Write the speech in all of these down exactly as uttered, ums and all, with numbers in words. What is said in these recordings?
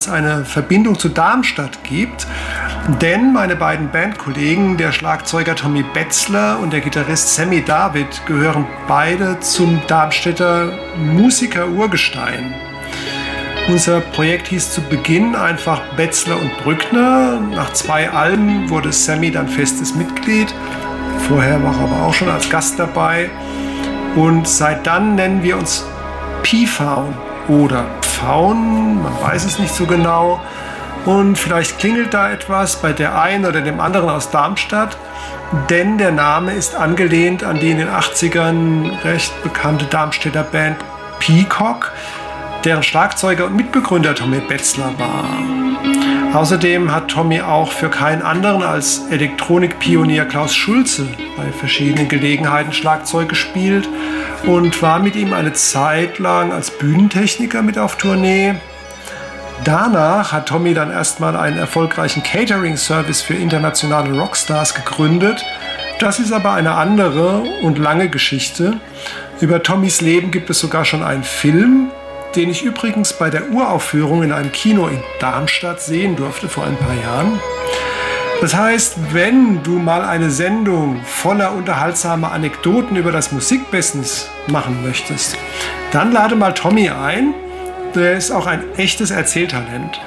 eine Verbindung zu Darmstadt gibt, denn meine beiden Bandkollegen, der Schlagzeuger Tommy Betzler und der Gitarrist Sammy David, gehören beide zum Darmstädter Musiker-Urgestein. Unser Projekt hieß zu Beginn einfach Betzler und Brückner. Nach zwei Alben wurde Sammy dann festes Mitglied. Vorher war er aber auch schon als Gast dabei. Und seit dann nennen wir uns P-Faun oder Pfaun, man weiß es nicht so genau. Und vielleicht klingelt da etwas bei der einen oder dem anderen aus Darmstadt, denn der Name ist angelehnt an die in den achtzigern recht bekannte Darmstädter Band Peacock, deren Schlagzeuger und Mitbegründer Tommy Betzler war. Außerdem hat Tommy auch für keinen anderen als Elektronikpionier Klaus Schulze bei verschiedenen Gelegenheiten Schlagzeug gespielt und war mit ihm eine Zeit lang als Bühnentechniker mit auf Tournee. Danach hat Tommy dann erstmal einen erfolgreichen Catering-Service für internationale Rockstars gegründet. Das ist aber eine andere und lange Geschichte. Über Tommys Leben gibt es sogar schon einen Film, den ich übrigens bei der Uraufführung in einem Kino in Darmstadt sehen durfte vor ein paar Jahren. Das heißt, wenn du mal eine Sendung voller unterhaltsamer Anekdoten über das Musikbusiness machen möchtest, dann lade mal Tommy ein. Der ist auch ein echtes Erzähltalent.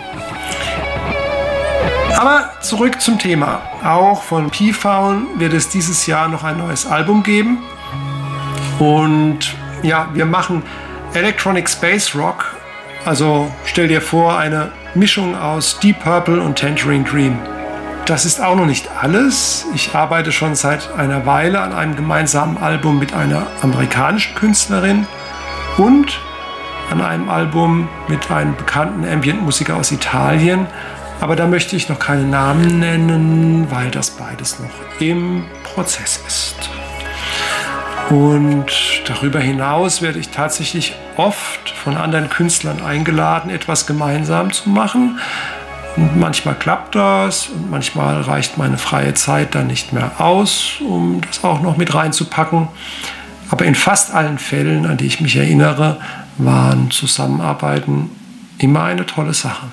Aber zurück zum Thema. Auch von P-Faun wird es dieses Jahr noch ein neues Album geben. Und ja, wir machen Electronic Space Rock. Also stell dir vor, eine Mischung aus Deep Purple und Tangerine Dream. Das ist auch noch nicht alles. Ich arbeite schon seit einer Weile an einem gemeinsamen Album mit einer amerikanischen Künstlerin und an einem Album mit einem bekannten Ambient-Musiker aus Italien. Aber da möchte ich noch keine Namen nennen, weil das beides noch im Prozess ist. Und darüber hinaus werde ich tatsächlich oft von anderen Künstlern eingeladen, etwas gemeinsam zu machen. Und manchmal klappt das und manchmal reicht meine freie Zeit dann nicht mehr aus, um das auch noch mit reinzupacken. Aber in fast allen Fällen, an die ich mich erinnere, waren Zusammenarbeiten immer eine tolle Sache.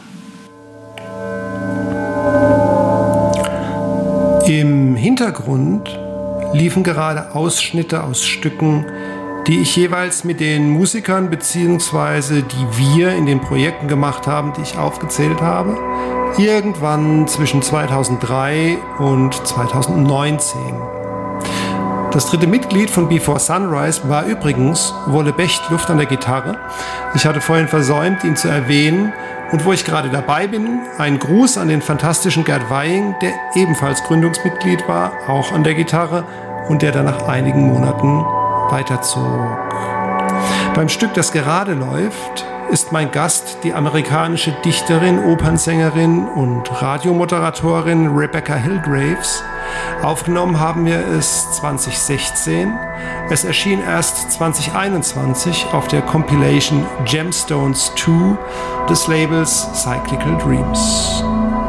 Im Hintergrund liefen gerade Ausschnitte aus Stücken, die ich jeweils mit den Musikern bzw. die wir in den Projekten gemacht haben, die ich aufgezählt habe, irgendwann zwischen zweitausenddrei und zweitausendneunzehn. Das dritte Mitglied von Before Sunrise war übrigens Wolle Bechtluft an der Gitarre. Ich hatte vorhin versäumt, ihn zu erwähnen. Und wo ich gerade dabei bin, ein Gruß an den fantastischen Gerd Weying, der ebenfalls Gründungsmitglied war, auch an der Gitarre und der dann nach einigen Monaten weiterzog. Beim Stück, das gerade läuft, ist mein Gast die amerikanische Dichterin, Opernsängerin und Radiomoderatorin Rebecca Hillgraves. Aufgenommen haben wir es zwanzig sechzehn. Es erschien erst zwanzig einundzwanzig auf der Compilation Gemstones zwei des Labels Cyclical Dreams.